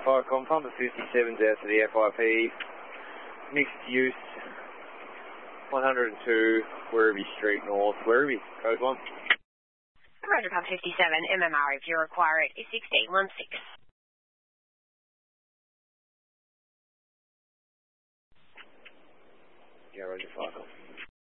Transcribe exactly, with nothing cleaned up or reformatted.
Firecom, Pumper fifty-seven's out to the F I P. Mixed use, one hundred two, Werribee Street North. Werribee, code one. Roger, Pump fifty-seven, M M R if you require it, is sixteen one six. Yeah, Roger, five.